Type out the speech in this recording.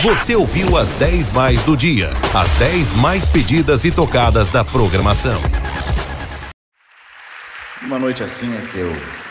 Você ouviu as 10 mais do dia. As 10 mais pedidas e tocadas da programação. Uma noite assim é que eu